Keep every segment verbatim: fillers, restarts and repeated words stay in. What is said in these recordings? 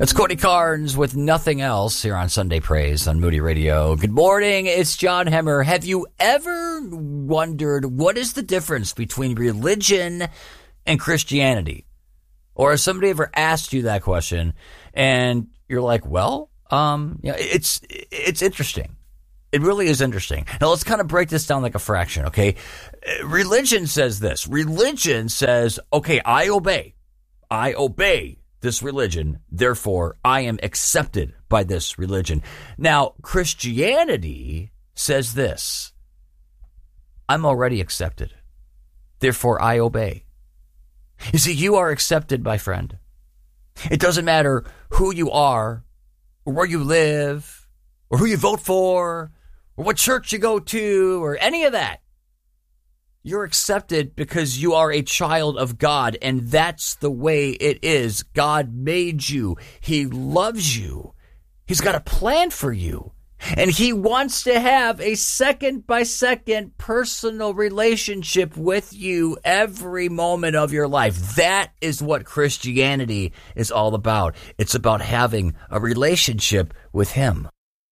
It's Cody Carnes with Nothing Else here on Sunday Praise on Moody Radio. Good morning, it's John Hemmer. Have you ever wondered what is the difference between religion and Christianity? Or has somebody ever asked you that question and you're like, well, um, you know, it's it's interesting. It really is interesting. Now, let's kind of break this down like a fraction, okay? Religion says this. Religion says, okay, I obey. I obey this religion, therefore I am accepted by this religion. Now, Christianity says this: I'm already accepted, therefore I obey. You see, you are accepted, my friend. It doesn't matter who you are, or where you live, or who you vote for, or what church you go to, or any of that. You're accepted because you are a child of God, and that's the way it is. God made you. He loves you. He's got a plan for you, and he wants to have a second-by-second personal relationship with you every moment of your life. That is what Christianity is all about. It's about having a relationship with him.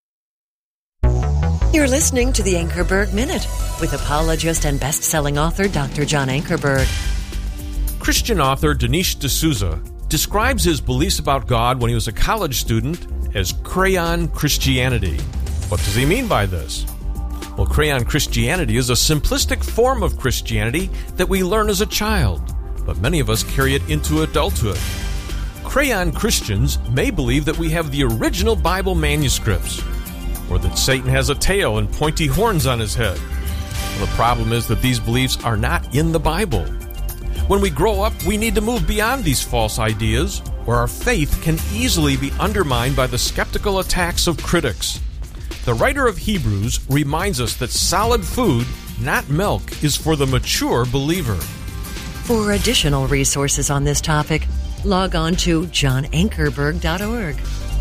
You're listening to the Ankerberg Minute with apologist and best-selling author Doctor John Ankerberg. Christian author Dinesh D'Souza describes his beliefs about God when he was a college student as crayon Christianity. What does he mean by this? Well, crayon Christianity is a simplistic form of Christianity that we learn as a child, but many of us carry it into adulthood. Crayon Christians may believe that we have the original Bible manuscripts, or that Satan has a tail and pointy horns on his head. Well, the problem is that these beliefs are not in the Bible. When we grow up, we need to move beyond these false ideas, or our faith can easily be undermined by the skeptical attacks of critics. The writer of Hebrews reminds us that solid food, not milk, is for the mature believer. For additional resources on this topic, log on to john ankerberg dot org.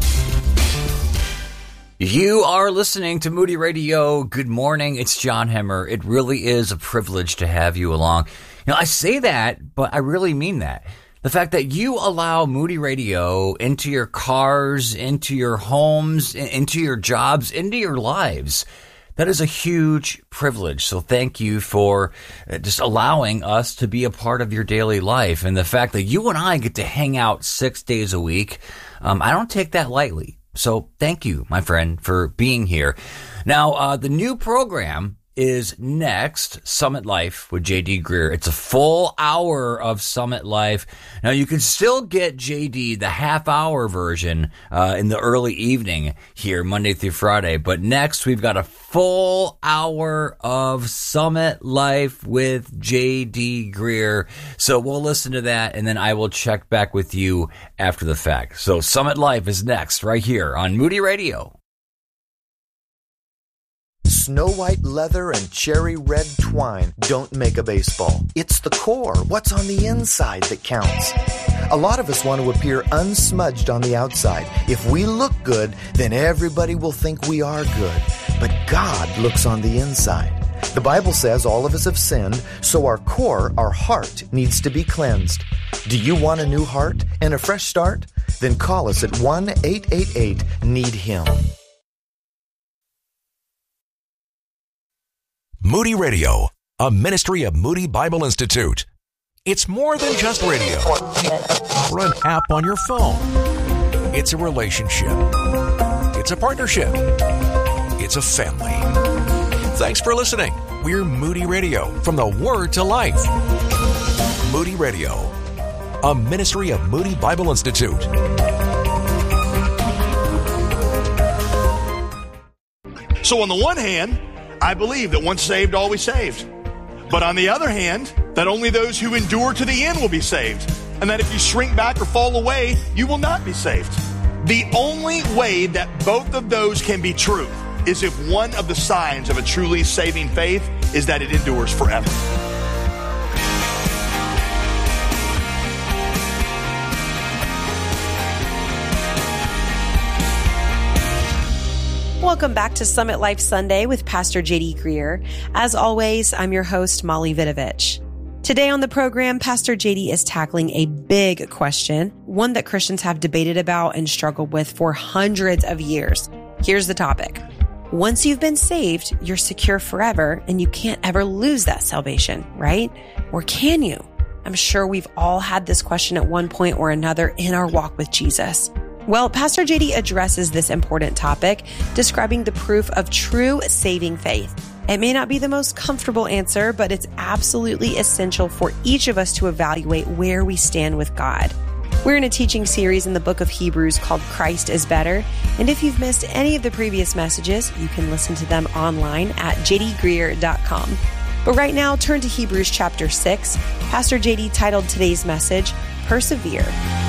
You are listening to Moody Radio. Good morning. It's John Hemmer. It really is a privilege to have you along. You know, I say that, but I really mean that. The fact that you allow Moody Radio into your cars, into your homes, into your jobs, into your lives, that is a huge privilege. So thank you for just allowing us to be a part of your daily life. And the fact that you and I get to hang out six days a week, um, I don't take that lightly. So thank you, my friend, for being here. Now, uh, the new program is next, Summit Life with J D Greear. It's a full hour of Summit Life. Now, you can still get J D, the half-hour version, uh, in the early evening here, Monday through Friday. But next, we've got a full hour of Summit Life with J D Greear. So we'll listen to that, and then I will check back with you after the fact. So Summit Life is next, right here on Moody Radio. Snow white leather and cherry red twine don't make a baseball. It's the core, what's on the inside, that counts. A lot of us want to appear unsmudged on the outside. If we look good, then everybody will think we are good. But God looks on the inside. The Bible says all of us have sinned, so our core, our heart, needs to be cleansed. Do you want a new heart and a fresh start? Then call us at one eight eight eight need him. Moody Radio, a ministry of Moody Bible Institute. It's more than just radio or an app on your phone. It's a relationship. It's a partnership. It's a family. Thanks for listening. We're Moody Radio, from the Word to Life. Moody Radio, a ministry of Moody Bible Institute. So on the one hand, I believe that once saved, always saved. But on the other hand, that only those who endure to the end will be saved. And that if you shrink back or fall away, you will not be saved. The only way that both of those can be true is if one of the signs of a truly saving faith is that it endures forever. Welcome back to Summit Life Sunday with Pastor J D Greear. As always, I'm your host, Molly Vidovich. Today on the program, Pastor J D is tackling a big question, one that Christians have debated about and struggled with for hundreds of years. Here's the topic. Once you've been saved, you're secure forever and you can't ever lose that salvation, right? Or can you? I'm sure we've all had this question at one point or another in our walk with Jesus. Well, Pastor J D addresses this important topic, describing the proof of true saving faith. It may not be the most comfortable answer, but it's absolutely essential for each of us to evaluate where we stand with God. We're in a teaching series in the book of Hebrews called Christ is Better. And if you've missed any of the previous messages, you can listen to them online at j d greer dot com. But right now, turn to Hebrews chapter six. Pastor J D titled today's message, Persevere.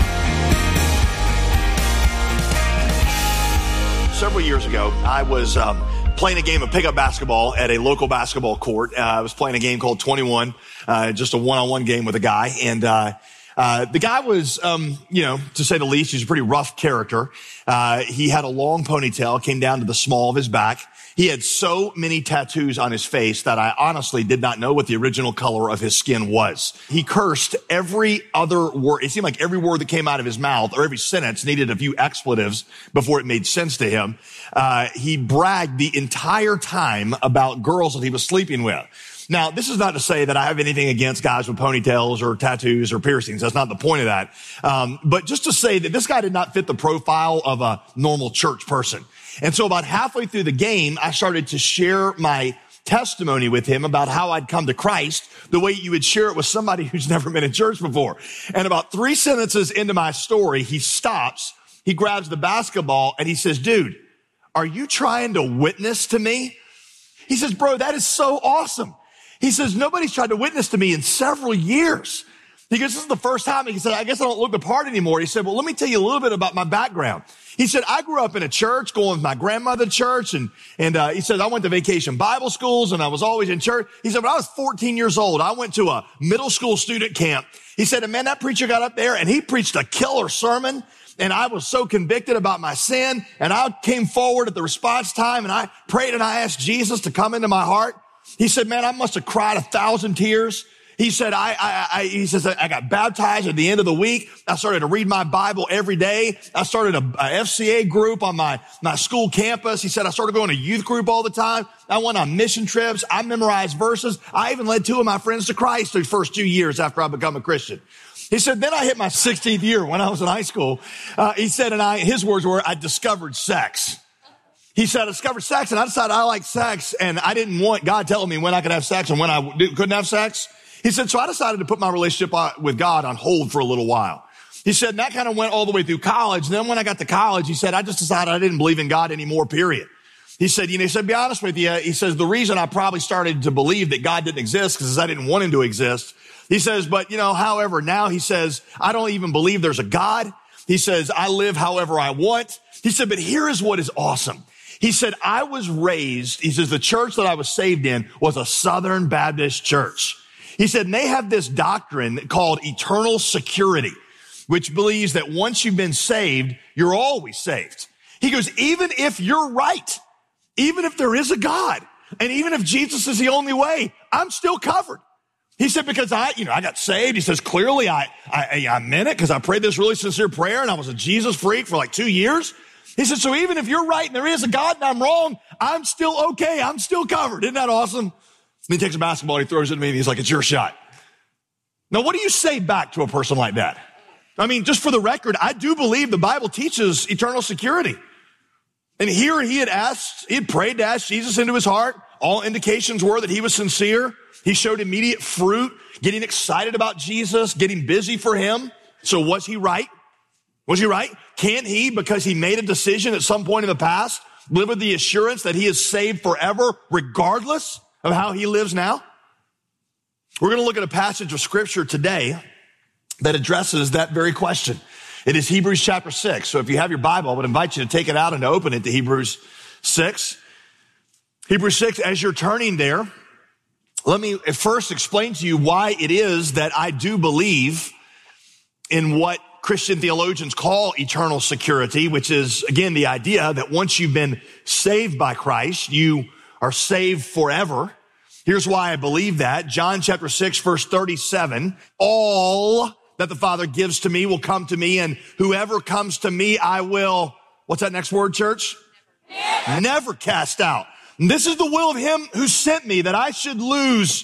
Several years ago, I was um, playing a game of pickup basketball at a local basketball court. Uh, I was playing a game called twenty-one, uh, just a one-on-one game with a guy. And uh, uh, the guy was, um, you know, to say the least, he's a pretty rough character. Uh, he had a long ponytail, came down to the small of his back. He had so many tattoos on his face that I honestly did not know what the original color of his skin was. He cursed every other word. It seemed like every word that came out of his mouth or every sentence needed a few expletives before it made sense to him. Uh, he bragged the entire time about girls that he was sleeping with. Now, this is not to say that I have anything against guys with ponytails or tattoos or piercings. That's not the point of that. Um, but just to say that this guy did not fit the profile of a normal church person. And so about halfway through the game, I started to share my testimony with him about how I'd come to Christ the way you would share it with somebody who's never been in church before. And about three sentences into my story, he stops, he grabs the basketball and he says, dude, are you trying to witness to me? He says, bro, that is so awesome. He says, nobody's tried to witness to me in several years. He goes, this is the first time. He said, I guess I don't look the part anymore. He said, well, let me tell you a little bit about my background. He said, I grew up in a church, going with my grandmother to church. And, and, uh, he said, I went to vacation Bible schools and I was always in church. He said, when I was fourteen years old, I went to a middle school student camp. He said, and man, that preacher got up there and he preached a killer sermon. And I was so convicted about my sin. And I came forward at the response time and I prayed and I asked Jesus to come into my heart. He said, man, I must have cried a thousand tears. He said, I, I, I, he says, I got baptized at the end of the week. I started to read my Bible every day. I started a, a F C A group on my, my school campus. He said, I started going to youth group all the time. I went on mission trips. I memorized verses. I even led two of my friends to Christ the first two years after I become a Christian. He said, then I hit my sixteenth year when I was in high school. Uh, he said, and I, his words were, I discovered sex. He said, I discovered sex and I decided I like sex and I didn't want God telling me when I could have sex and when I couldn't have sex. He said, so I decided to put my relationship with God on hold for a little while. He said, and that kind of went all the way through college. And then when I got to college, he said, I just decided I didn't believe in God anymore, period. He said, you know, he said, be honest with you. He says, the reason I probably started to believe that God didn't exist because I didn't want him to exist. He says, but you know, however, now he says, I don't even believe there's a God. He says, I live however I want. He said, but here is what is awesome. He said, I was raised, he says, the church that I was saved in was a Southern Baptist church. He said, and they have this doctrine called eternal security, which believes that once you've been saved, you're always saved. He goes, even if you're right, even if there is a God, and even if Jesus is the only way, I'm still covered. He said, because I, you know, I got saved. He says, clearly I, I, I meant it because I prayed this really sincere prayer and I was a Jesus freak for like two years. He said, so even if you're right and there is a God and I'm wrong, I'm still okay. I'm still covered. Isn't that awesome? And he takes a basketball and he throws it at me and he's like, it's your shot. Now, what do you say back to a person like that? I mean, just for the record, I do believe the Bible teaches eternal security. And here he had asked, he had prayed to ask Jesus into his heart. All indications were that he was sincere. He showed immediate fruit, getting excited about Jesus, getting busy for him. So was he right? Was he right? Can't he, because he made a decision at some point in the past, live with the assurance that he is saved forever, regardless of how he lives now? We're going to look at a passage of scripture today that addresses that very question. It is Hebrews chapter six. So if you have your Bible, I would invite you to take it out and to open it to Hebrews six. Hebrews six, as you're turning there, let me first explain to you why it is that I do believe in what Christian theologians call eternal security, which is, again, the idea that once you've been saved by Christ, you are saved forever. Here's why I believe that. John chapter six, verse thirty-seven, all that the Father gives to me will come to me, and whoever comes to me, I will, what's that next word, church? Never, Never cast out. And this is the will of him who sent me, that I should lose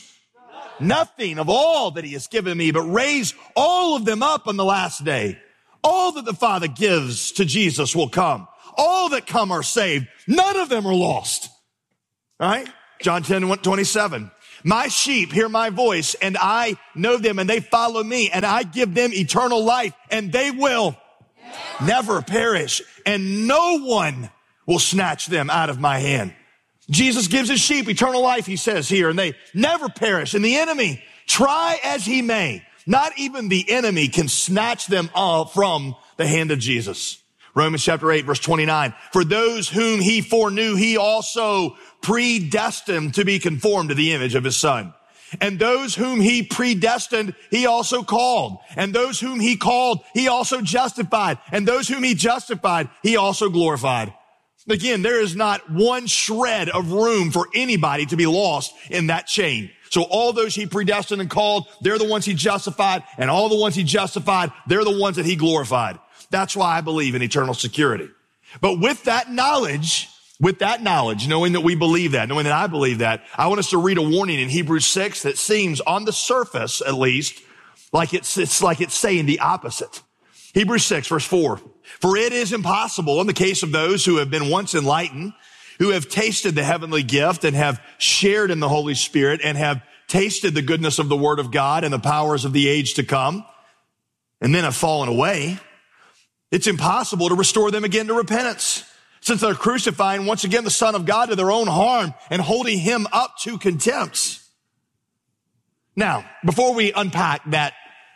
nothing of all that he has given me, but raise all of them up on the last day. All that the Father gives to Jesus will come. All that come are saved. None of them are lost. All right? John ten, twenty-seven. My sheep hear my voice, and I know them, and they follow me, and I give them eternal life, and they will never, never perish, and no one will snatch them out of my hand. Jesus gives his sheep eternal life, he says here, and they never perish. And the enemy, try as he may, not even the enemy can snatch them all from the hand of Jesus. Romans chapter eight, verse twenty-nine. For those whom he foreknew, he also predestined to be conformed to the image of his Son. And those whom he predestined, he also called. And those whom he called, he also justified. And those whom he justified, he also glorified. Again, there is not one shred of room for anybody to be lost in that chain. So all those he predestined and called, they're the ones he justified. And all the ones he justified, they're the ones that he glorified. That's why I believe in eternal security. But with that knowledge, with that knowledge, knowing that we believe that, knowing that I believe that, I want us to read a warning in Hebrews six that seems on the surface, at least, like it's, it's like it's saying the opposite. Hebrews six, verse four. For it is impossible in the case of those who have been once enlightened, who have tasted the heavenly gift and have shared in the Holy Spirit and have tasted the goodness of the word of God and the powers of the age to come, and then have fallen away. It's impossible to restore them again to repentance, since they're crucifying once again the Son of God to their own harm and holding him up to contempt. Now, before we unpack that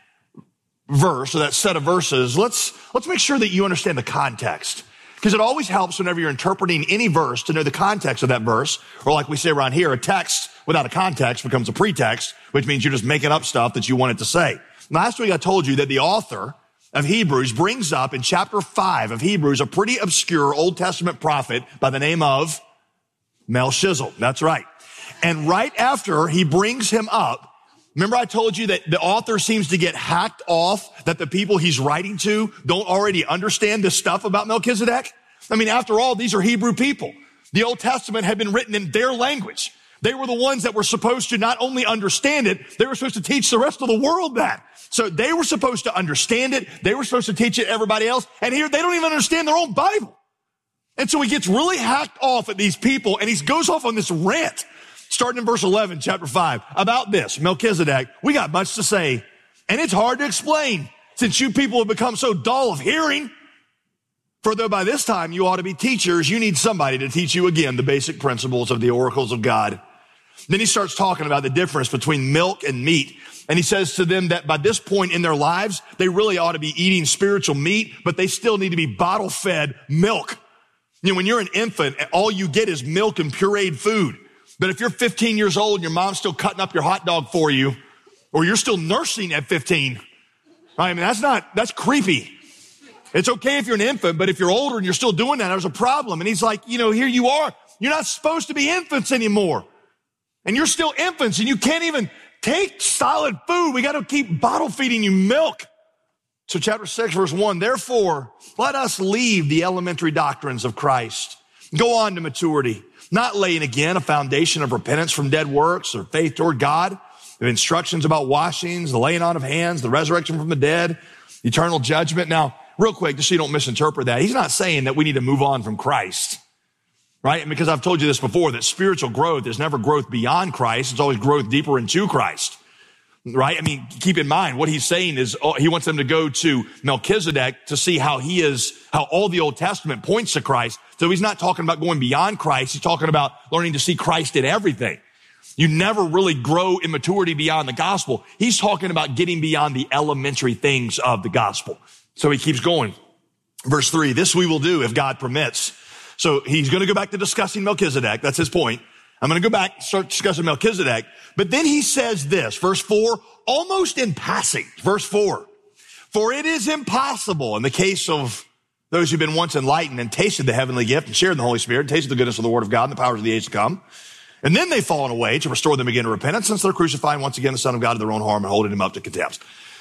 verse or that set of verses, let's, let's make sure that you understand the context. Because it always helps whenever you're interpreting any verse to know the context of that verse. Or like we say around here, a text without a context becomes a pretext, which means you're just making up stuff that you wanted to say. Last week I told you that the author of Hebrews brings up in chapter five of Hebrews a pretty obscure Old Testament prophet by the name of Melchizedek. That's right. And right after he brings him up, remember I told you that the author seems to get hacked off, that the people he's writing to don't already understand this stuff about Melchizedek? I mean, after all, these are Hebrew people. The Old Testament had been written in their language. They were the ones that were supposed to not only understand it, they were supposed to teach the rest of the world that. So they were supposed to understand it. They were supposed to teach it to everybody else. And here they don't even understand their own Bible. And so he gets really hacked off at these people, and he goes off on this rant, starting in verse eleven, chapter five, about this, Melchizedek. We got much to say, and it's hard to explain since you people have become so dull of hearing. For though by this time you ought to be teachers, you need somebody to teach you again the basic principles of the oracles of God. Then he starts talking about the difference between milk and meat. And he says to them that by this point in their lives, they really ought to be eating spiritual meat, but they still need to be bottle-fed milk. You know, when you're an infant, all you get is milk and pureed food. But if you're fifteen years old and your mom's still cutting up your hot dog for you, or you're still nursing at fifteen, I mean, that's not, that's creepy. It's okay if you're an infant, but if you're older and you're still doing that, there's a problem. And he's like, you know, here you are. You're not supposed to be infants anymore. And you're still infants and you can't even take solid food. We got to keep bottle feeding you milk. So chapter six, verse one, therefore, let us leave the elementary doctrines of Christ. Go on to maturity, not laying again a foundation of repentance from dead works or faith toward God, the instructions about washings, the laying on of hands, the resurrection from the dead, eternal judgment. Now, real quick, just so you don't misinterpret that, he's not saying that we need to move on from Christ. Right? And because I've told you this before, that spiritual growth is never growth beyond Christ. It's always growth deeper into Christ. Right? I mean, keep in mind what he's saying is oh, he wants them to go to Melchizedek to see how he is, how all the Old Testament points to Christ. So he's not talking about going beyond Christ. He's talking about learning to see Christ in everything. You never really grow in maturity beyond the gospel. He's talking about getting beyond the elementary things of the gospel. So he keeps going. Verse three, this we will do if God permits. So he's going to go back to discussing Melchizedek. That's his point. I'm going to go back and start discussing Melchizedek. But then he says this, verse four, almost in passing. Verse four, for it is impossible in the case of those who've been once enlightened and tasted the heavenly gift and shared in the Holy Spirit, tasted the goodness of the word of God and the powers of the age to come. And then they've fallen away to restore them again to repentance, since they're crucifying once again the Son of God to their own harm and holding him up to contempt.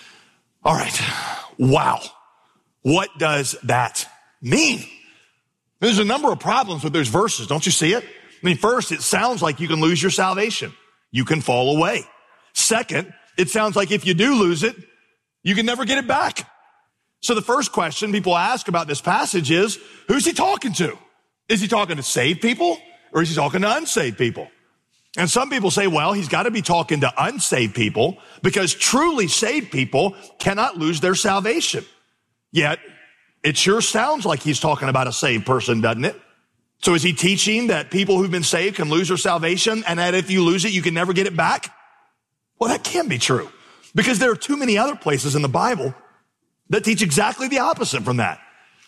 All right. Wow. What does that mean? There's a number of problems with those verses. Don't you see it? I mean, first, it sounds like you can lose your salvation. You can fall away. Second, it sounds like if you do lose it, you can never get it back. So the first question people ask about this passage is, who's he talking to? Is he talking to saved people or is he talking to unsaved people? And some people say, well, he's got to be talking to unsaved people because truly saved people cannot lose their salvation. Yet, it sure sounds like he's talking about a saved person, doesn't it? So is he teaching that people who've been saved can lose their salvation and that if you lose it, you can never get it back? Well, that can't be true because there are too many other places in the Bible that teach exactly the opposite from that.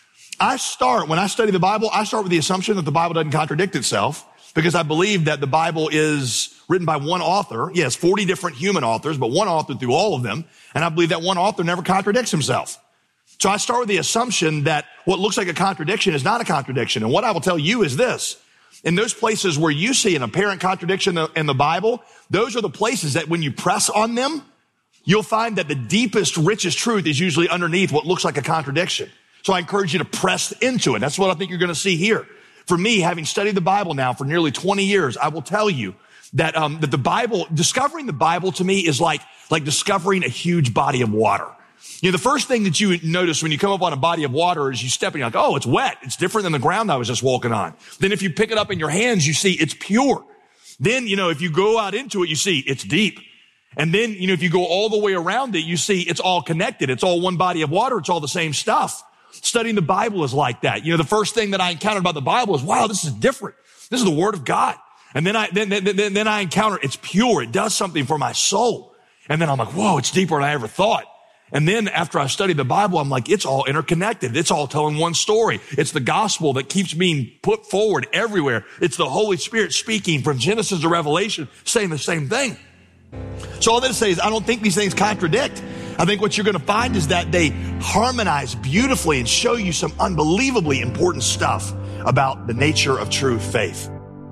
I start, when I study the Bible, I start with the assumption that the Bible doesn't contradict itself because I believe that the Bible is written by one author. Yes, forty different human authors, but one author through all of them. And I believe that one author never contradicts himself. So I start with the assumption that what looks like a contradiction is not a contradiction. And what I will tell you is this. In those places where you see an apparent contradiction in the Bible, those are the places that when you press on them, you'll find that the deepest, richest truth is usually underneath what looks like a contradiction. So I encourage you to press into it. That's what I think you're going to see here. For me, having studied the Bible now for nearly twenty years, I will tell you that, um, that the Bible, discovering the Bible to me is like, like discovering a huge body of water. You know, the first thing that you notice when you come up on a body of water is you step and you're like, oh, it's wet. It's different than the ground I was just walking on. Then if you pick it up in your hands, you see it's pure. Then, you know, if you go out into it, you see it's deep. And then, you know, if you go all the way around it, you see it's all connected. It's all one body of water. It's all the same stuff. Studying the Bible is like that. You know, the first thing that I encountered about the Bible is, wow, this is different. This is the Word of God. And then I, then, then, then, then I encounter it's pure. It does something for my soul. And then I'm like, whoa, it's deeper than I ever thought. And then after I studied the Bible, I'm like, it's all interconnected. It's all telling one story. It's the gospel that keeps being put forward everywhere. It's the Holy Spirit speaking from Genesis to Revelation, saying the same thing. So all that to say is I don't think these things contradict. I think what you're going to find is that they harmonize beautifully and show you some unbelievably important stuff about the nature of true faith.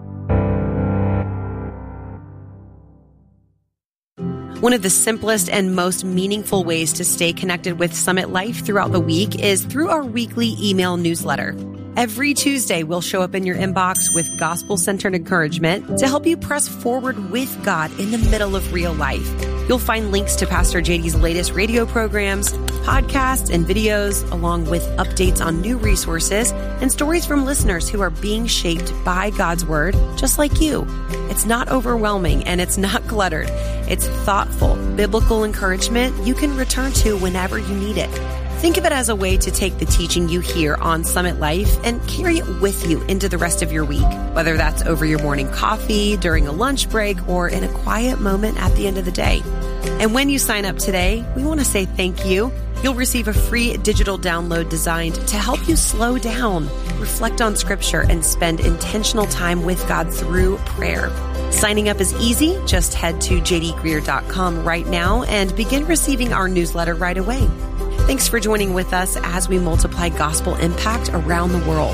One of the simplest and most meaningful ways to stay connected with Summit Life throughout the week is through our weekly email newsletter. Every Tuesday, we'll show up in your inbox with gospel-centered encouragement to help you press forward with God in the middle of real life. You'll find links to Pastor J D's latest radio programs, podcasts, and videos, along with updates on new resources and stories from listeners who are being shaped by God's Word, just like you. It's not overwhelming and it's not cluttered. It's thoughtful, biblical encouragement you can return to whenever you need it. Think of it as a way to take the teaching you hear on Summit Life and carry it with you into the rest of your week, whether that's over your morning coffee, during a lunch break, or in a quiet moment at the end of the day. And when you sign up today, we want to say thank you. You'll receive a free digital download designed to help you slow down, reflect on Scripture, and spend intentional time with God through prayer. Signing up is easy. Just head to j d greer dot com right now and begin receiving our newsletter right away. Thanks for joining with us as we multiply gospel impact around the world.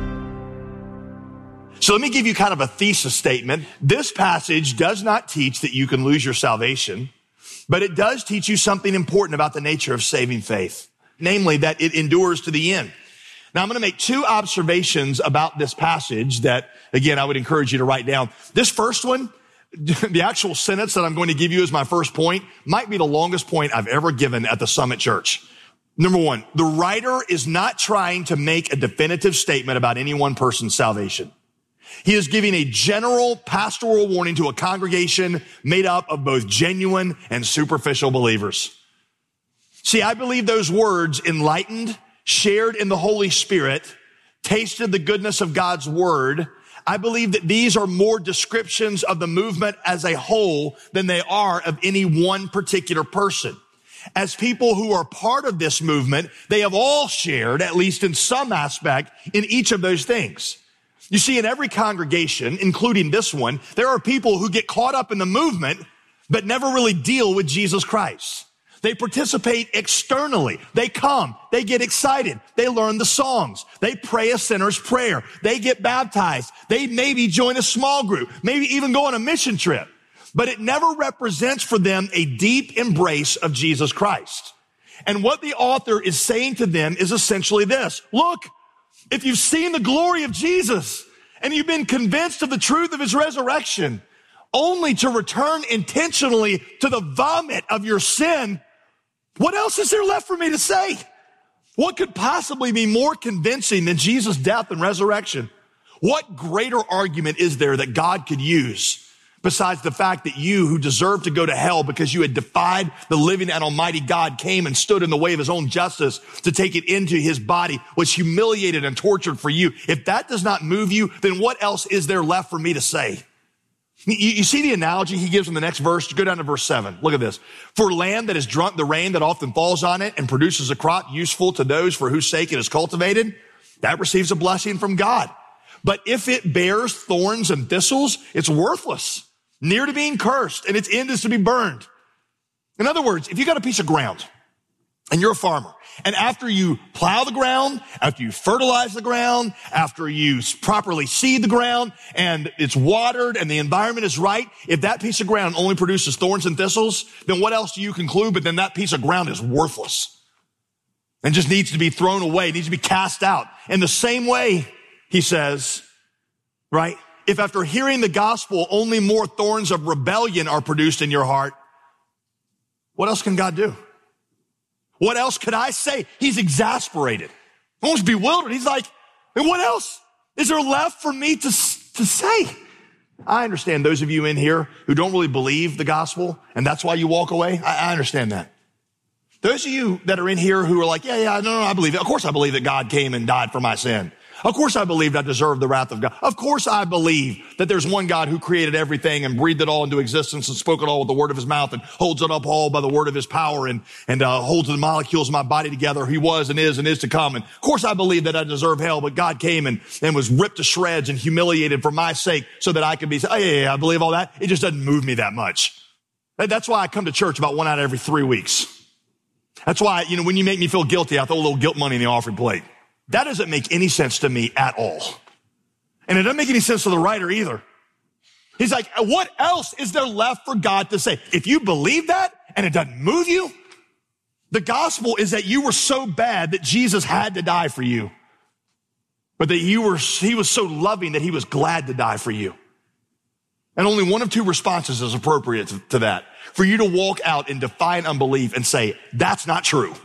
So let me give you kind of a thesis statement. This passage does not teach that you can lose your salvation, but it does teach you something important about the nature of saving faith, namely that it endures to the end. Now, I'm going to make two observations about this passage that, again, I would encourage you to write down. This first one, the actual sentence that I'm going to give you as my first point, might be the longest point I've ever given at the Summit Church. Number one, the writer is not trying to make a definitive statement about any one person's salvation. He is giving a general pastoral warning to a congregation made up of both genuine and superficial believers. See, I believe those words, enlightened, shared in the Holy Spirit, tasted the goodness of God's word, I believe that these are more descriptions of the movement as a whole than they are of any one particular person. As people who are part of this movement, they have all shared, at least in some aspect, in each of those things. You see, in every congregation, including this one, there are people who get caught up in the movement, but never really deal with Jesus Christ. They participate externally. They come. They get excited. They learn the songs. They pray a sinner's prayer. They get baptized. They maybe join a small group, maybe even go on a mission trip. But it never represents for them a deep embrace of Jesus Christ. And what the author is saying to them is essentially this. Look, if you've seen the glory of Jesus and you've been convinced of the truth of his resurrection, only to return intentionally to the vomit of your sin, what else is there left for me to say? What could possibly be more convincing than Jesus' death and resurrection? What greater argument is there that God could use besides the fact that you, who deserved to go to hell because you had defied the living and almighty God, came and stood in the way of his own justice to take it into his body, was humiliated and tortured for you? If that does not move you, then what else is there left for me to say? You, you see the analogy he gives in the next verse? Go down to verse seven. Look at this. For land that has drunk the rain that often falls on it and produces a crop useful to those for whose sake it is cultivated, that receives a blessing from God. But if it bears thorns and thistles, it's worthless, near to being cursed, and its end is to be burned. In other words, if you got a piece of ground and you're a farmer, and after you plow the ground, after you fertilize the ground, after you properly seed the ground, and it's watered and the environment is right, if that piece of ground only produces thorns and thistles, then what else do you conclude? But then that piece of ground is worthless and just needs to be thrown away, needs to be cast out. In the same way, he says, right? If after hearing the gospel, only more thorns of rebellion are produced in your heart, what else can God do? What else could I say? He's exasperated, almost bewildered. He's like, what else is there left for me to, to say? I understand those of you in here who don't really believe the gospel, and that's why you walk away. I, I understand that. Those of you that are in here who are like, yeah, yeah, no, no, I believe it. Of course I believe that God came and died for my sin. Of course I believe I deserve the wrath of God. Of course I believe that there's one God who created everything and breathed it all into existence and spoke it all with the word of his mouth and holds it up all by the word of his power and, and uh, holds the molecules of my body together. He was and is and is to come. And of course I believe that I deserve hell, but God came and, and was ripped to shreds and humiliated for my sake so that I could be, oh yeah, yeah, I believe all that. It just doesn't move me that much. That's why I come to church about one out of every three weeks. That's why, you know, when you make me feel guilty, I throw a little guilt money in the offering plate. That doesn't make any sense to me at all. And it doesn't make any sense to the writer either. He's like, what else is there left for God to say? If you believe that and it doesn't move you, the gospel is that you were so bad that Jesus had to die for you, but that you were, he was so loving that he was glad to die for you. And only one of two responses is appropriate to, to that. For you to walk out in defiant unbelief and say, that's not true.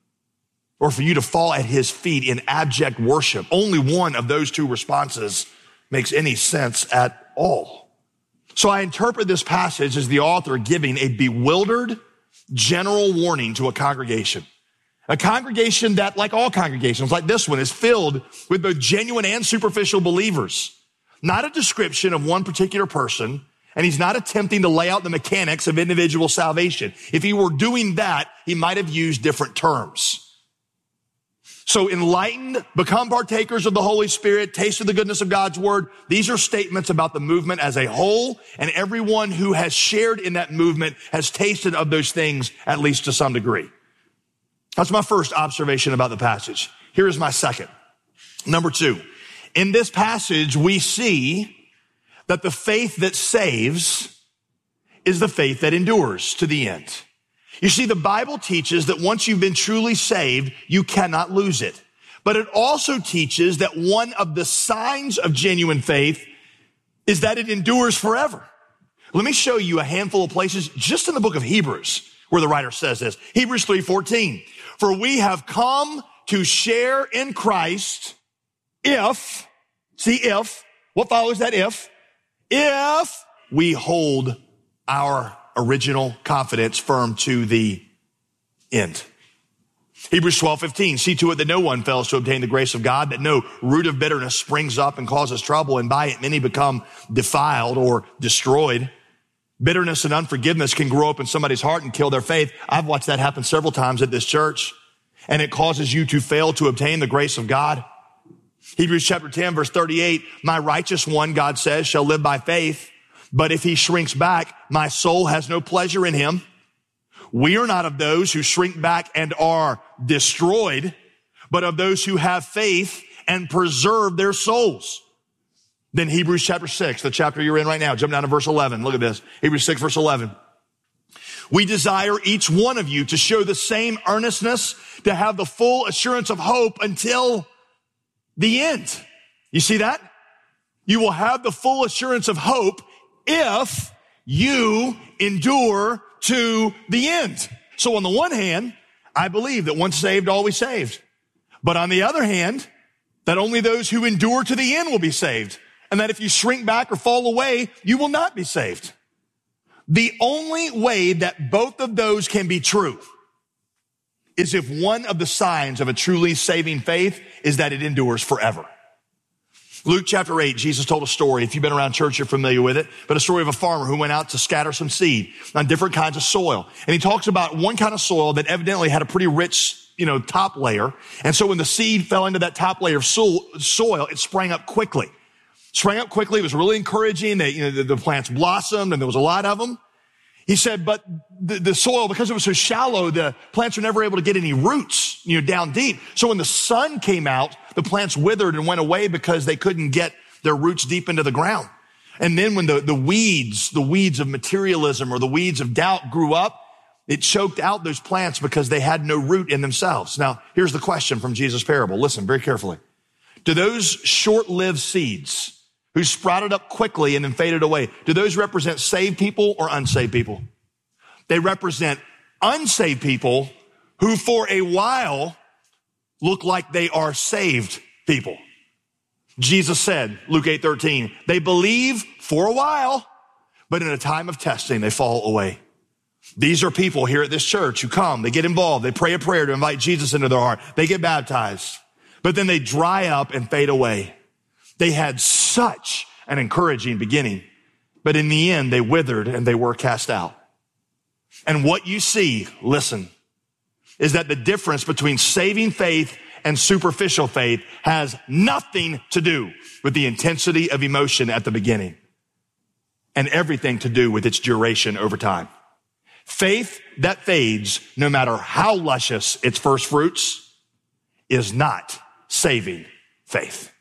Or for you to fall at his feet in abject worship. Only one of those two responses makes any sense at all. So I interpret this passage as the author giving a bewildered general warning to a congregation. A congregation that, like all congregations, like this one, is filled with both genuine and superficial believers. Not a description of one particular person, and he's not attempting to lay out the mechanics of individual salvation. If he were doing that, he might have used different terms. So enlightened, become partakers of the Holy Spirit, taste of the goodness of God's word. These are statements about the movement as a whole, and everyone who has shared in that movement has tasted of those things, at least to some degree. That's my first observation about the passage. Here is my second. Number two, in this passage, we see that the faith that saves is the faith that endures to the end. You see, the Bible teaches that once you've been truly saved, you cannot lose it. But it also teaches that one of the signs of genuine faith is that it endures forever. Let me show you a handful of places just in the book of Hebrews where the writer says this. Hebrews three fourteen. For we have come to share in Christ if, see if, what follows that if? If we hold our original confidence firm to the end. Hebrews twelve fifteen, see to it that no one fails to obtain the grace of God, that no root of bitterness springs up and causes trouble, and by it many become defiled or destroyed. Bitterness and unforgiveness can grow up in somebody's heart and kill their faith. I've watched that happen several times at this church, and it causes you to fail to obtain the grace of God. Hebrews chapter ten, verse thirty-eight, my righteous one, God says, shall live by faith. But if he shrinks back, my soul has no pleasure in him. We are not of those who shrink back and are destroyed, but of those who have faith and preserve their souls. Then Hebrews chapter six, the chapter you're in right now, jump down to verse eleven. Look at this. Hebrews six, verse eleven. We desire each one of you to show the same earnestness, to have the full assurance of hope until the end. You see that? You will have the full assurance of hope if you endure to the end. So on the one hand, I believe that once saved, always saved. But on the other hand, that only those who endure to the end will be saved. And that if you shrink back or fall away, you will not be saved. The only way that both of those can be true is if one of the signs of a truly saving faith is that it endures forever. Luke chapter eight, Jesus told a story. If you've been around church, you're familiar with it, but a story of a farmer who went out to scatter some seed on different kinds of soil. And he talks about one kind of soil that evidently had a pretty rich, you know, top layer. And so when the seed fell into that top layer of soil, it sprang up quickly. Sprang up quickly. It was really encouraging. They, you know, the, the plants blossomed and there was a lot of them. He said, but the, the soil, because it was so shallow, the plants were never able to get any roots, you know, down deep. So when the sun came out, the plants withered and went away because they couldn't get their roots deep into the ground. And then when the, the weeds, the weeds of materialism or the weeds of doubt grew up, it choked out those plants because they had no root in themselves. Now, here's the question from Jesus' parable. Listen very carefully. Do those short-lived seeds who sprouted up quickly and then faded away, do those represent saved people or unsaved people? They represent unsaved people who for a while look like they are saved people. Jesus said, Luke eight thirteen, they believe for a while, but in a time of testing, they fall away. These are people here at this church who come, they get involved, they pray a prayer to invite Jesus into their heart, they get baptized, but then they dry up and fade away. They had such an encouraging beginning, but in the end, they withered and they were cast out. And what you see, listen, is that the difference between saving faith and superficial faith has nothing to do with the intensity of emotion at the beginning and everything to do with its duration over time. Faith that fades, no matter how luscious its first fruits, is not saving faith.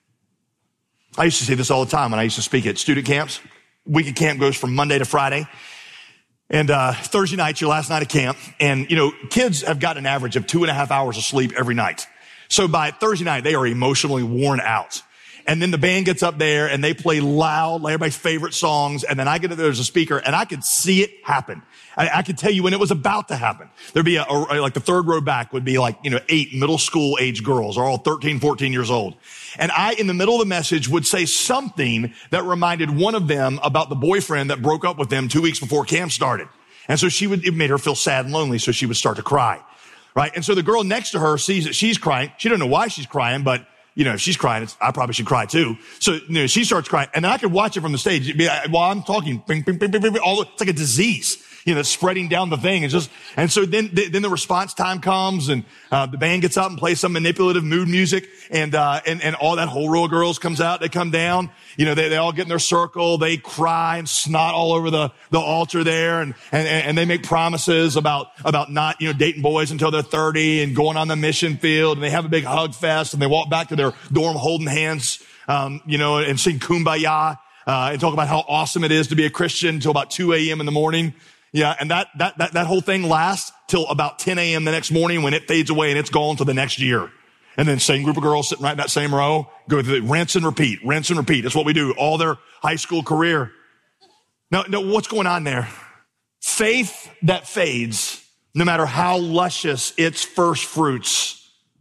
I used to say this all the time when I used to speak at student camps. Week of camp goes from Monday to Friday. And uh Thursday night's your last night of camp. And, you know, kids have got an average of two and a half hours of sleep every night. So by Thursday night, they are emotionally worn out. And then the band gets up there and they play loud, like everybody's favorite songs. And then I get there as a speaker and I could see it happen. I, I could tell you when it was about to happen. There'd be a, a, like the third row back would be like, you know, eight middle school age girls are all thirteen, fourteen years old. And I, in the middle of the message, would say something that reminded one of them about the boyfriend that broke up with them two weeks before camp started. And so she would, it made her feel sad and lonely. So she would start to cry. Right. And so the girl next to her sees that she's crying. She don't know why she's crying, but you know, if she's crying, it's, I probably should cry too. So, you know, she starts crying and then I could watch it from the stage. It'd be, while I'm talking, bing, bing, bing, bing, bing, all, it's like a disease, you know, spreading down the thing. And just, and so then, then the response time comes and, uh, the band gets up and plays some manipulative mood music and, uh, and, and all that whole row of girls comes out. They come down, you know, they, they all get in their circle. They cry and snot all over the, the altar there. And, and, and they make promises about, about not, you know, dating boys until they're thirty and going on the mission field. And they have a big hug fest and they walk back to their dorm holding hands, um, you know, and sing Kumbaya, uh, and talk about how awesome it is to be a Christian until about two a.m. in the morning. Yeah. And that, that, that, that whole thing lasts till about ten a.m. the next morning when it fades away and it's gone to the next year. And then same group of girls sitting right in that same row, go through the rinse and repeat, rinse and repeat. That's what we do all their high school career. Now, now what's going on there? Faith that fades, no matter how luscious its first fruits,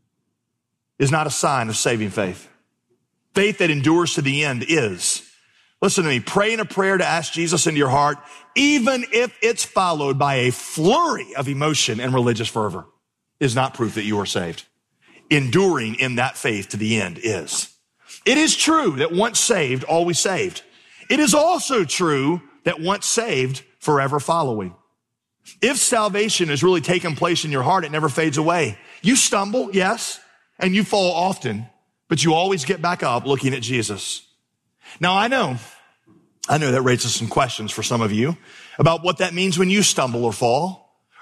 is not a sign of saving faith. Faith that endures to the end is. Listen to me, praying a prayer to ask Jesus into your heart, even if it's followed by a flurry of emotion and religious fervor, is not proof that you are saved. Enduring in that faith to the end is. It is true that once saved, always saved. It is also true that once saved, forever following. If salvation has really taken place in your heart, it never fades away. You stumble, yes, and you fall often, but you always get back up looking at Jesus. Now, I know, I know that raises some questions for some of you about what that means when you stumble or fall,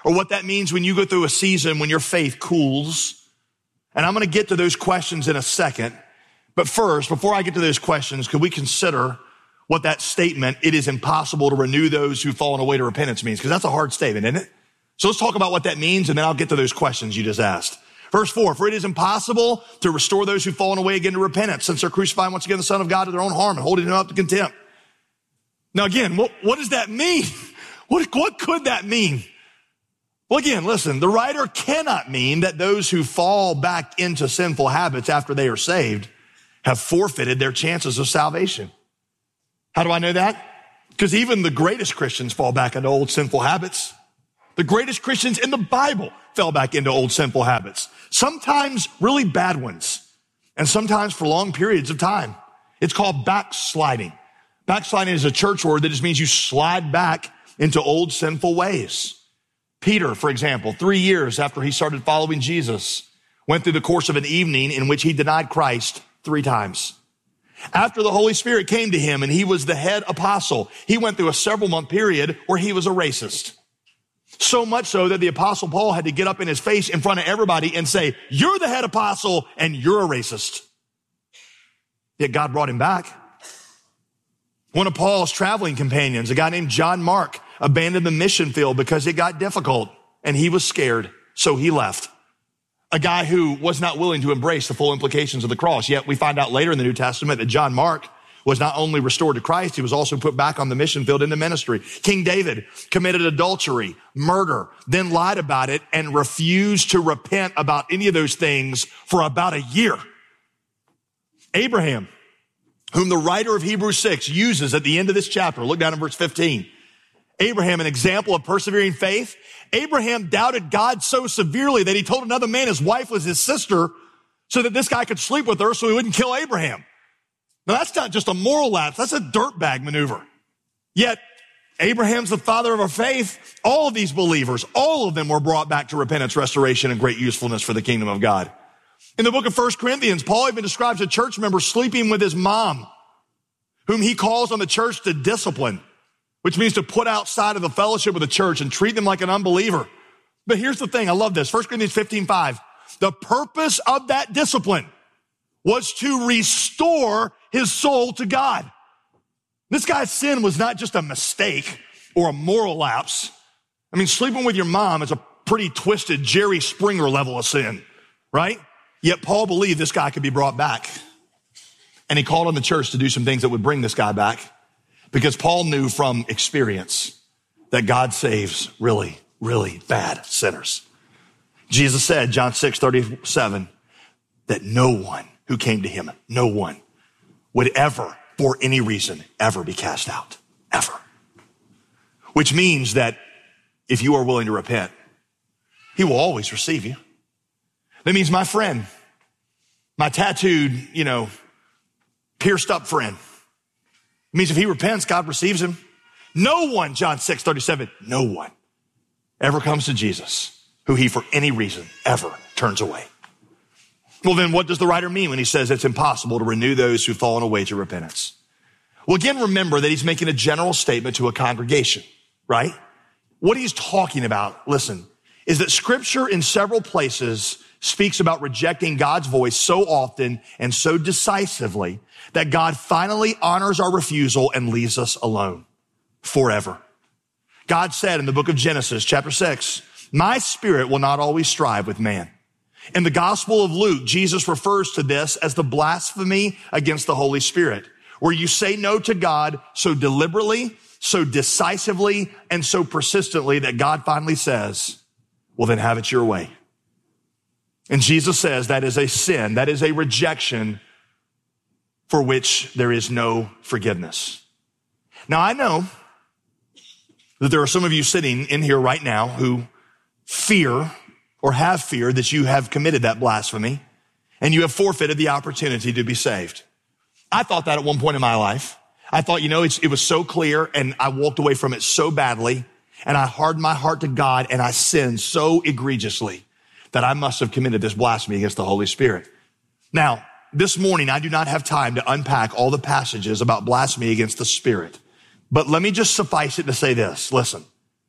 or what that means when you go through a season when your faith cools. And I'm going to get to those questions in a second. But first, before I get to those questions, could we consider what that statement, it is impossible to renew those who've fallen away to repentance, means? Because that's a hard statement, isn't it? So let's talk about what that means, and then I'll get to those questions you just asked. Verse four, for it is impossible to restore those who've fallen away again to repentance, since they're crucifying once again the Son of God to their own harm and holding him up to contempt. Now again, what, what does that mean? What, what could that mean? Well, again, listen, the writer cannot mean that those who fall back into sinful habits after they are saved have forfeited their chances of salvation. How do I know that? Because even the greatest Christians fall back into old sinful habits. The greatest Christians in the Bible fell back into old sinful habits. Sometimes really bad ones, and sometimes for long periods of time. It's called backsliding. Backsliding is a church word that just means you slide back into old sinful ways. Peter, for example, three years after he started following Jesus, went through the course of an evening in which he denied Christ three times. After the Holy Spirit came to him and he was the head apostle, he went through a several month period where he was a racist. So much so that the apostle Paul had to get up in his face in front of everybody and say, you're the head apostle and you're a racist. Yet God brought him back. One of Paul's traveling companions, a guy named John Mark, abandoned the mission field because it got difficult and he was scared, so he left. A guy who was not willing to embrace the full implications of the cross. Yet we find out later in the New Testament that John Mark was not only restored to Christ, he was also put back on the mission field into ministry. King David committed adultery, murder, then lied about it and refused to repent about any of those things for about a year. Abraham, whom the writer of Hebrews six uses at the end of this chapter, look down in verse fifteen. Abraham, an example of persevering faith. Abraham doubted God so severely that he told another man his wife was his sister so that this guy could sleep with her so he wouldn't kill Abraham. Now that's not just a moral lapse. That's a dirtbag maneuver. Yet Abraham's the father of our faith. All of these believers, all of them were brought back to repentance, restoration, and great usefulness for the kingdom of God. In the book of First Corinthians, Paul even describes a church member sleeping with his mom, whom he calls on the church to discipline, which means to put outside of the fellowship of the church and treat them like an unbeliever. But here's the thing. I love this. First Corinthians fifteen five. The purpose of that discipline was to restore his soul to God. This guy's sin was not just a mistake or a moral lapse. I mean, sleeping with your mom is a pretty twisted Jerry Springer level of sin, right? Yet Paul believed this guy could be brought back. And he called on the church to do some things that would bring this guy back. Because Paul knew from experience that God saves really, really bad sinners. Jesus said, John six thirty-seven, that no one who came to him, no one would ever, for any reason, ever be cast out. Ever. Which means that if you are willing to repent, he will always receive you. That means my friend, my tattooed, you know, pierced up friend, it means if he repents, God receives him. No one, John six thirty-seven, no one ever comes to Jesus who he for any reason ever turns away. Well, then what does the writer mean when he says it's impossible to renew those who've fallen away to repentance? Well, again, remember that he's making a general statement to a congregation, right? What he's talking about, listen, is that scripture in several places speaks about rejecting God's voice so often and so decisively that God finally honors our refusal and leaves us alone forever. God said in the book of Genesis, chapter six, my spirit will not always strive with man. In the Gospel of Luke, Jesus refers to this as the blasphemy against the Holy Spirit, where you say no to God so deliberately, so decisively, and so persistently that God finally says, well, then have it your way. And Jesus says that is a sin, that is a rejection for which there is no forgiveness. Now, I know that there are some of you sitting in here right now who fear or have fear that you have committed that blasphemy and you have forfeited the opportunity to be saved. I thought that at one point in my life. I thought, you know, it's, it was so clear and I walked away from it so badly and I hardened my heart to God and I sinned so egregiously that I must have committed this blasphemy against the Holy Spirit. Now, this morning, I do not have time to unpack all the passages about blasphemy against the Spirit. But let me just suffice it to say this. Listen,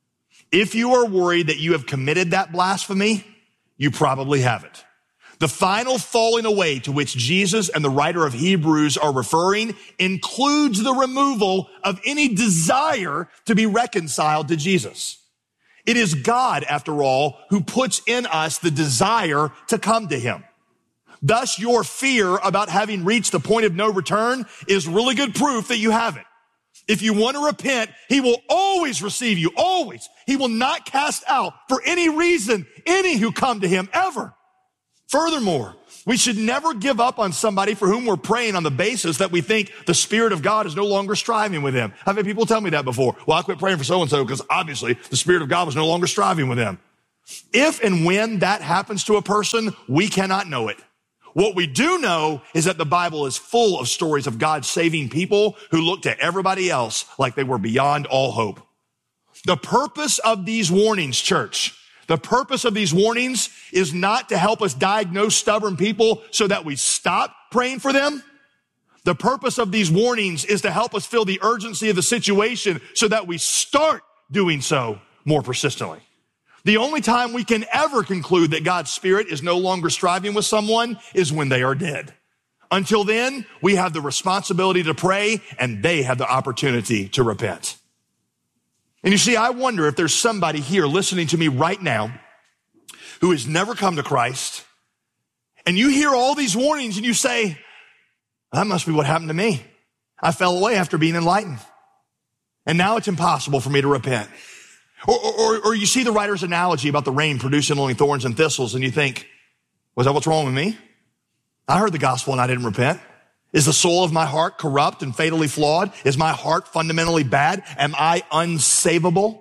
If you are worried that you have committed that blasphemy, you probably haven't. The final falling away to which Jesus and the writer of Hebrews are referring includes the removal of any desire to be reconciled to Jesus. It is God, after all, who puts in us the desire to come to him. Thus, your fear about having reached the point of no return is really good proof that you haven't. If you want to repent, he will always receive you, always. He will not cast out for any reason any who come to him, ever. Furthermore, we should never give up on somebody for whom we're praying on the basis that we think the Spirit of God is no longer striving with them. I've had people tell me that before. Well, I quit praying for so-and-so because obviously the Spirit of God was no longer striving with them. If and when that happens to a person, we cannot know it. What we do know is that the Bible is full of stories of God saving people who looked at everybody else like they were beyond all hope. The purpose of these warnings, church, the purpose of these warnings is not to help us diagnose stubborn people so that we stop praying for them. The purpose of these warnings is to help us feel the urgency of the situation so that we start doing so more persistently. The only time we can ever conclude that God's Spirit is no longer striving with someone is when they are dead. Until then, we have the responsibility to pray and they have the opportunity to repent. And you see, I wonder if there's somebody here listening to me right now who has never come to Christ, and you hear all these warnings and you say, that must be what happened to me. I fell away after being enlightened, and now it's impossible for me to repent. Or, or, or you see the writer's analogy about the rain producing only thorns and thistles, and you think, was that what's wrong with me? I heard the gospel and I didn't repent. Is the soul of my heart corrupt and fatally flawed? Is my heart fundamentally bad? Am I unsavable?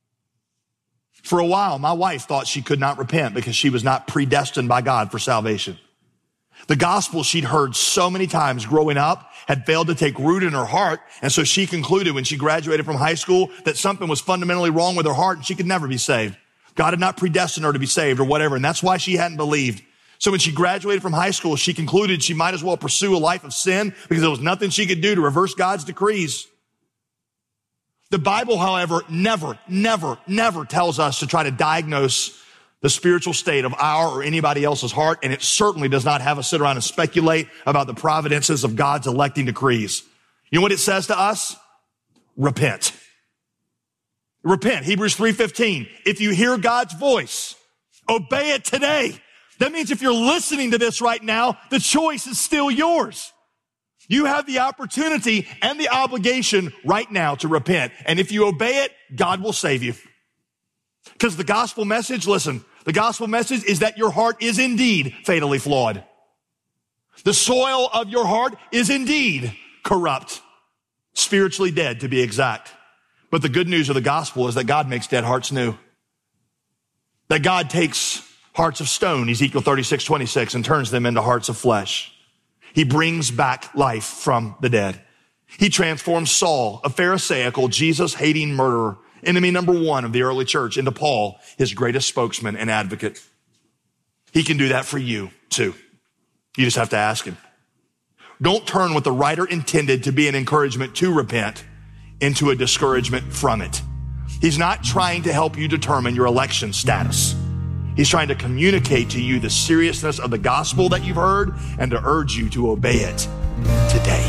For a while, my wife thought she could not repent because she was not predestined by God for salvation. The gospel she'd heard so many times growing up had failed to take root in her heart, and so she concluded when she graduated from high school that something was fundamentally wrong with her heart and she could never be saved. God had not predestined her to be saved or whatever, and that's why she hadn't believed. So when she graduated from high school, she concluded she might as well pursue a life of sin because there was nothing she could do to reverse God's decrees. The Bible, however, never, never, never tells us to try to diagnose the spiritual state of our or anybody else's heart, and it certainly does not have us sit around and speculate about the providences of God's electing decrees. You know what it says to us? Repent. Repent. Hebrews three fifteen. If you hear God's voice, obey it today. That means if you're listening to this right now, the choice is still yours. You have the opportunity and the obligation right now to repent. And if you obey it, God will save you. Because the gospel message, listen, the gospel message is that your heart is indeed fatally flawed. The soil of your heart is indeed corrupt, spiritually dead to be exact. But the good news of the gospel is that God makes dead hearts new. That God takes hearts of stone, Ezekiel thirty-six twenty-six, and turns them into hearts of flesh. He brings back life from the dead. He transforms Saul, a Pharisaical, Jesus-hating murderer, enemy number one of the early church, into Paul, his greatest spokesman and advocate. He can do that for you too. You just have to ask him. Don't turn what the writer intended to be an encouragement to repent into a discouragement from it. He's not trying to help you determine your election status. He's trying to communicate to you the seriousness of the gospel that you've heard and to urge you to obey it today.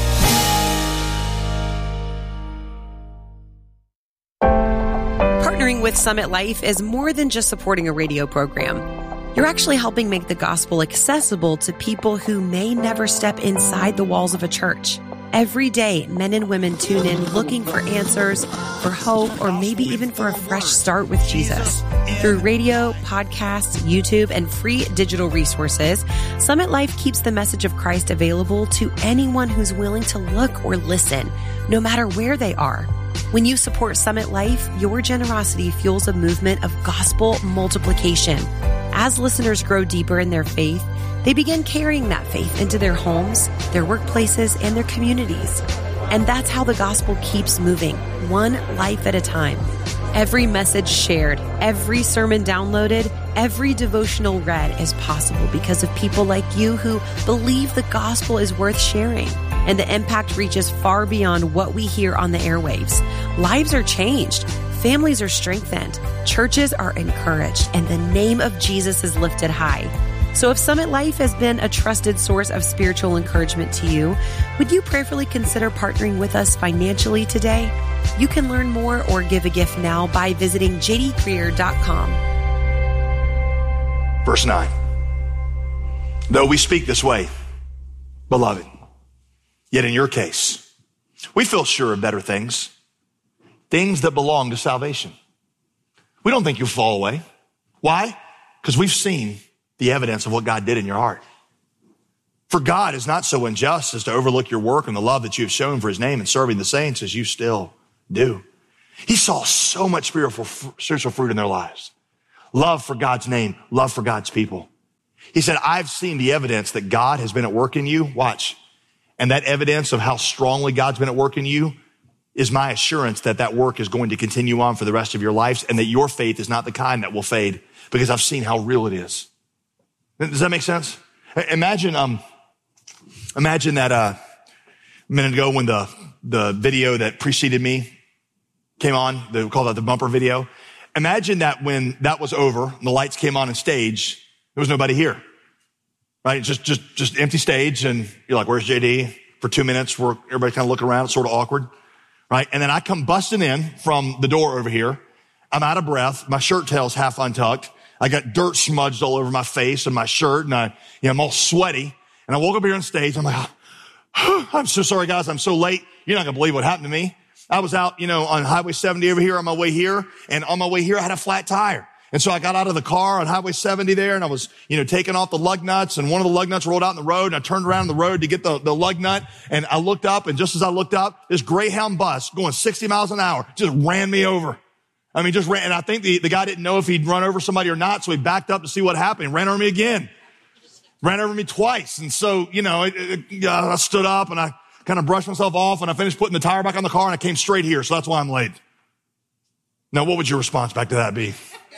Partnering with Summit Life is more than just supporting a radio program. You're actually helping make the gospel accessible to people who may never step inside the walls of a church. Every day, men and women tune in looking for answers, for hope, or maybe even for a fresh start with Jesus. Through radio, podcasts, YouTube, and free digital resources, Summit Life keeps the message of Christ available to anyone who's willing to look or listen, no matter where they are. When you support Summit Life, your generosity fuels a movement of gospel multiplication. As listeners grow deeper in their faith, they begin carrying that faith into their homes, their workplaces, and their communities. And that's how the gospel keeps moving, one life at a time. Every message shared, every sermon downloaded, every devotional read is possible because of people like you who believe the gospel is worth sharing. And the impact reaches far beyond what we hear on the airwaves. Lives are changed. families are strengthened, churches are encouraged, and the name of Jesus is lifted high. So if Summit Life has been a trusted source of spiritual encouragement to you, would you prayerfully consider partnering with us financially today? You can learn more or give a gift now by visiting j d creer dot com. Verse nine. Though we speak this way, beloved, yet in your case, we feel sure of better things, things that belong to salvation. We don't think you'll fall away. Why? Because we've seen the evidence of what God did in your heart. For God is not so unjust as to overlook your work and the love that you have shown for his name in serving the saints as you still do. He saw so much spiritual, spiritual fruit in their lives. Love for God's name, love for God's people. He said, I've seen the evidence that God has been at work in you. Watch. And that evidence of how strongly God's been at work in you is my assurance that that work is going to continue on for the rest of your lives and that your faith is not the kind that will fade because I've seen how real it is. Does that make sense? Imagine, um, imagine that, uh, a minute ago when the, the video that preceded me came on, they call that the bumper video. Imagine that when that was over and the lights came on on stage, there was nobody here, right? Just, just, just empty stage. And you're like, where's J D? For two minutes, we're, everybody kind of looking around. It's sort of awkward, right? And then I come busting in from the door over here. I'm out of breath. My shirt tail's half untucked. I got dirt smudged all over my face and my shirt, and I, you know, I'm all sweaty. And I woke up here on stage. I'm like, oh, I'm so sorry, guys. I'm so late. You're not gonna believe what happened to me. I was out, you know, on Highway seventy over here on my way here, and on my way here, I had a flat tire. And so I got out of the car on Highway seventy there, and I was, you know, taking off the lug nuts, and one of the lug nuts rolled out in the road, and I turned around the road to get the, the lug nut, and I looked up, and just as I looked up, this Greyhound bus going sixty miles an hour just ran me over. I mean, just ran, and I think the, the guy didn't know if he'd run over somebody or not, so he backed up to see what happened and ran over me again. Ran over me twice. And so, you know, it, it, I stood up and I kind of brushed myself off and I finished putting the tire back on the car and I came straight here. So that's why I'm late. Now, what would your response back to that be?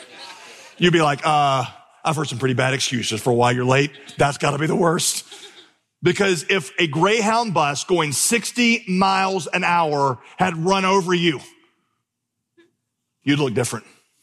You'd be like, uh, I've heard some pretty bad excuses for why you're late. That's got to be the worst. Because if a Greyhound bus going sixty miles an hour had run over you, you'd look different.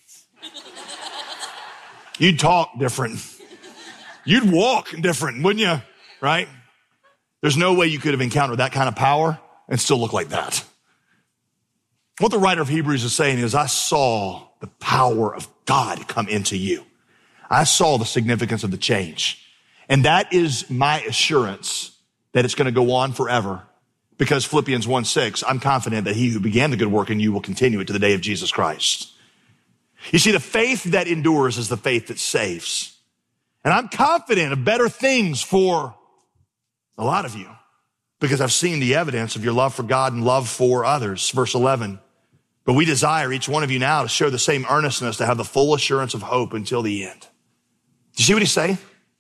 You'd talk different. You'd walk different, wouldn't you? Right? There's no way you could have encountered that kind of power and still look like that. What the writer of Hebrews is saying is, I saw the power of God come into you. I saw the significance of the change. And that is my assurance that it's going to go on forever. Because Philippians one six, I'm confident that he who began the good work in you will continue it to the day of Jesus Christ. You see, the faith that endures is the faith that saves. And I'm confident of better things for a lot of you because I've seen the evidence of your love for God and love for others. Verse eleven, but we desire each one of you now to show the same earnestness, to have the full assurance of hope until the end. Do you see what he's saying?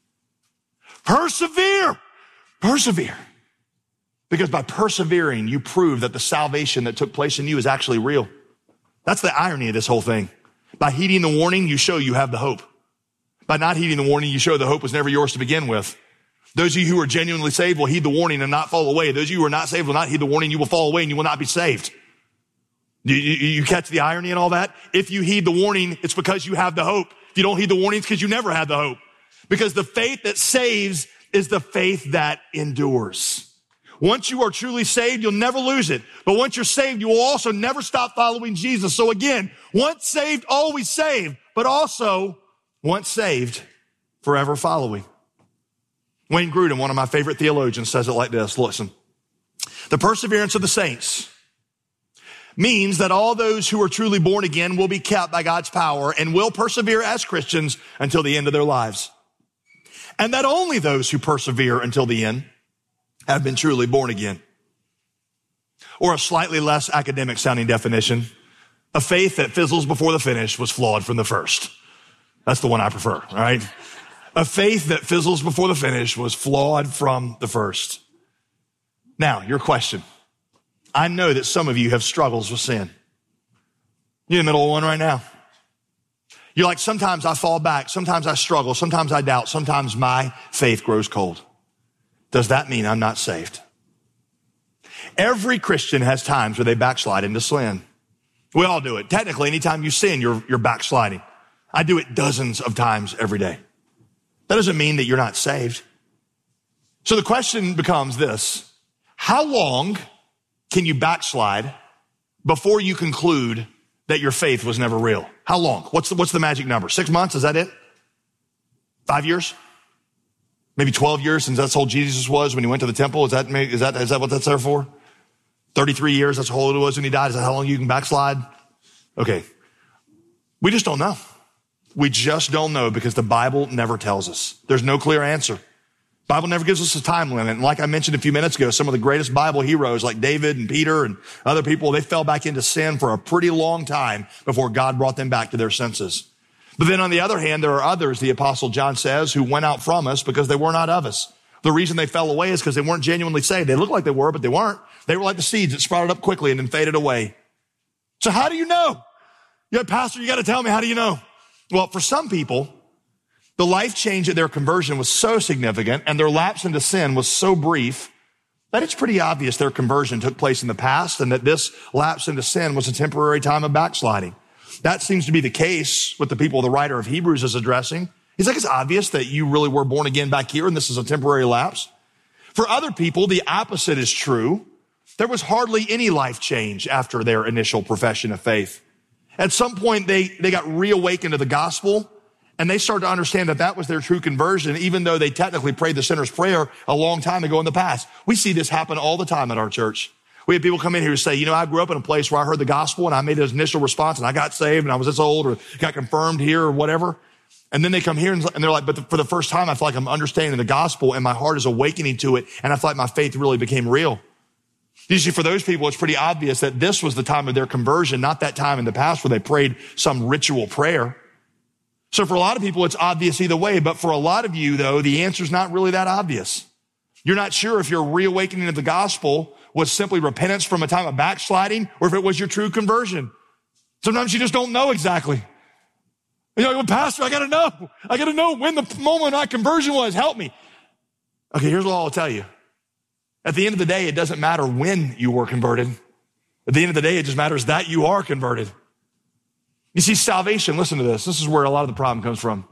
Persevere, persevere. Because by persevering, you prove that the salvation that took place in you is actually real. That's the irony of this whole thing. By heeding the warning, you show you have the hope. By not heeding the warning, you show the hope was never yours to begin with. Those of you who are genuinely saved will heed the warning and not fall away. Those of you who are not saved will not heed the warning. You will fall away and you will not be saved. You, you, you catch the irony in all that? If you heed the warning, it's because you have the hope. If you don't heed the warning, it's because you never had the hope. Because the faith that saves is the faith that endures. Once you are truly saved, you'll never lose it. But once you're saved, you will also never stop following Jesus. So again, once saved, always saved, but also once saved, forever following. Wayne Grudem, one of my favorite theologians, says it like this. Listen, the perseverance of the saints means that all those who are truly born again will be kept by God's power and will persevere as Christians until the end of their lives. And that only those who persevere until the end have been truly born again. Or a slightly less academic sounding definition, a faith that fizzles before the finish was flawed from the first. That's the one I prefer, all right? A faith that fizzles before the finish was flawed from the first. Now, your question. I know that some of you have struggles with sin. You're in the middle of one right now. You're like, sometimes I fall back, sometimes I struggle, sometimes I doubt, sometimes my faith grows cold. Does that mean I'm not saved? Every Christian has times where they backslide into sin. We all do it. Technically, anytime you sin, you're, you're backsliding. I do it dozens of times every day. That doesn't mean that you're not saved. So the question becomes this: how long can you backslide before you conclude that your faith was never real? How long? What's the, what's the magic number? Six months? Is that it? Five years? Maybe twelve years, since that's how old Jesus was when he went to the temple? Is that, is that, is that what that's there for? thirty-three years, that's how old it was when he died. Is that how long you can backslide? Okay. We just don't know. We just don't know because the Bible never tells us. There's no clear answer. Bible never gives us a time limit. And like I mentioned a few minutes ago, some of the greatest Bible heroes like David and Peter and other people, they fell back into sin for a pretty long time before God brought them back to their senses. But then on the other hand, there are others, the Apostle John says, who went out from us because they were not of us. The reason they fell away is because they weren't genuinely saved. They looked like they were, but they weren't. They were like the seeds that sprouted up quickly and then faded away. So how do you know? Yeah, Pastor, you got to tell me, how do you know? Well, for some people, the life change at their conversion was so significant and their lapse into sin was so brief that it's pretty obvious their conversion took place in the past and that this lapse into sin was a temporary time of backsliding. That seems to be the case with the people the writer of Hebrews is addressing. He's like, it's obvious that you really were born again back here and this is a temporary lapse. For other people, the opposite is true. There was hardly any life change after their initial profession of faith. At some point, they, they got reawakened to the gospel and they started to understand that that was their true conversion, even though they technically prayed the sinner's prayer a long time ago in the past. We see this happen all the time at our church. We have people come in here who say, you know, I grew up in a place where I heard the gospel and I made an initial response and I got saved and I was this old or got confirmed here or whatever. And then they come here and they're like, but for the first time, I feel like I'm understanding the gospel and my heart is awakening to it. And I feel like my faith really became real. Usually for those people, it's pretty obvious that this was the time of their conversion, not that time in the past where they prayed some ritual prayer. So for a lot of people, it's obvious either way. But for a lot of you, though, the answer is not really that obvious. You're not sure if your reawakening of the gospel was simply repentance from a time of backsliding or if it was your true conversion. Sometimes you just don't know exactly. You're like, well, Pastor, I got to know. I got to know when the moment of my conversion was. Help me. Okay, here's what I'll tell you. At the end of the day, it doesn't matter when you were converted. At the end of the day, it just matters that you are converted. You see, salvation, listen to this. This is where a lot of the problem comes from.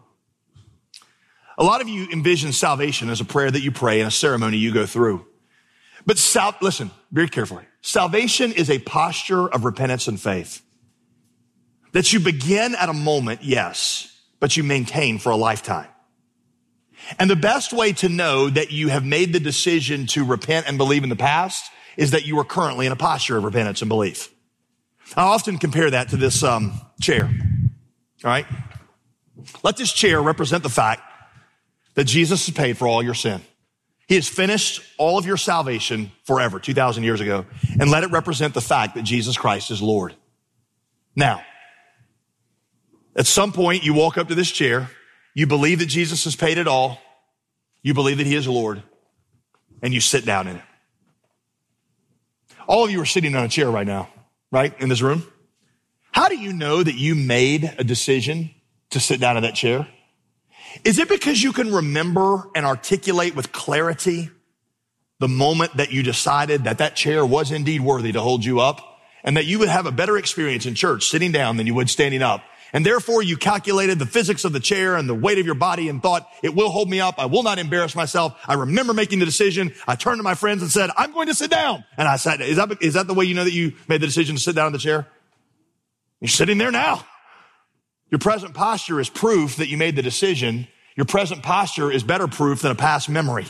A lot of you envision salvation as a prayer that you pray and a ceremony you go through. But sal- listen, very carefully. Salvation is a posture of repentance and faith. That you begin at a moment, yes, but you maintain for a lifetime. And the best way to know that you have made the decision to repent and believe in the past is that you are currently in a posture of repentance and belief. I often compare that to this um, chair. All right? Let this chair represent the fact that Jesus has paid for all your sin. He has finished all of your salvation forever, two thousand years ago. And let it represent the fact that Jesus Christ is Lord. Now, at some point, you walk up to this chair. You believe that Jesus has paid it all. You believe that he is Lord. And you sit down in it. All of you are sitting on a chair right now, right, in this room. How do you know that you made a decision to sit down in that chair? Is it because you can remember and articulate with clarity the moment that you decided that that chair was indeed worthy to hold you up and that you would have a better experience in church sitting down than you would standing up? And therefore you calculated the physics of the chair and the weight of your body and thought, it will hold me up. I will not embarrass myself. I remember making the decision. I turned to my friends and said, I'm going to sit down. And I sat down. Is that, is that the way you know that you made the decision to sit down in the chair? You're sitting there now. Your present posture is proof that you made the decision. Your present posture is better proof than a past memory.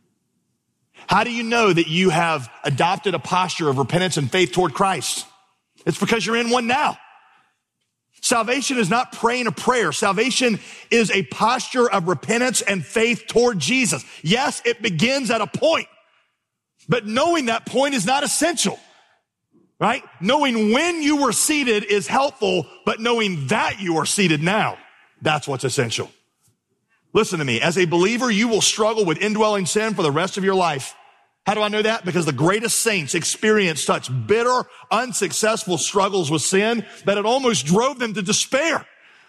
How do you know that you have adopted a posture of repentance and faith toward Christ? It's because you're in one now. Salvation is not praying a prayer. Salvation is a posture of repentance and faith toward Jesus. Yes, it begins at a point, but knowing that point is not essential, right? Knowing when you were seated is helpful, but knowing that you are seated now, that's what's essential. Listen to me. As a believer, you will struggle with indwelling sin for the rest of your life. How do I know that? Because the greatest saints experienced such bitter, unsuccessful struggles with sin that it almost drove them to despair.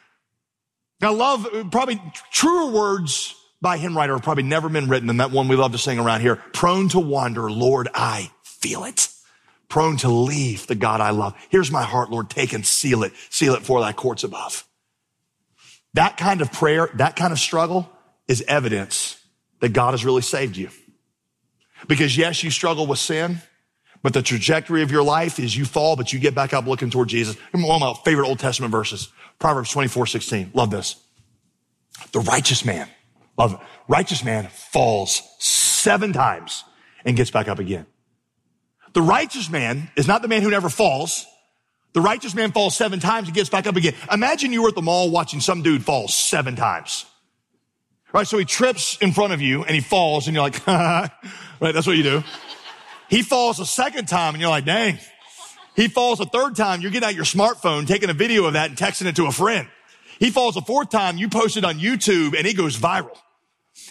I love, probably truer words by hymn writer have probably never been written than that one we love to sing around here. Prone to wander, Lord, I feel it. prone to leave the God I love. Here's my heart, Lord, take and seal it. Seal it for thy courts above. That kind of prayer, that kind of struggle is evidence that God has really saved you. Because yes, you struggle with sin, but the trajectory of your life is you fall, but you get back up looking toward Jesus. One of my favorite Old Testament verses, Proverbs twenty-four sixteen. Love this. The righteous man, love it. Righteous man falls seven times and gets back up again. The righteous man is not the man who never falls. The righteous man falls seven times and gets back up again. Imagine you were at the mall watching some dude fall seven times. Right? So he trips in front of you and he falls and you're like, right? That's what you do. He falls a second time and you're like, dang. He falls a third time. You're getting out your smartphone, taking a video of that and texting it to a friend. He falls a fourth time. You post it on YouTube and it goes viral.